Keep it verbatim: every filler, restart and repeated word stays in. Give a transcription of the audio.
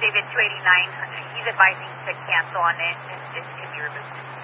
David two eighty-nine. He's advising to cancel on it and it can be removed.